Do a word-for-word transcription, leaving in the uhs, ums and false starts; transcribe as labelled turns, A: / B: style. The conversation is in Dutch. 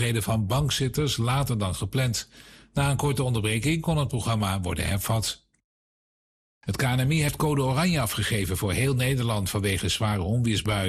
A: onzekerheden van bankzitters later dan gepland. Na een korte onderbreking kon het programma worden hervat. Het K N M I heeft code oranje afgegeven voor heel Nederland vanwege zware onweersbuien.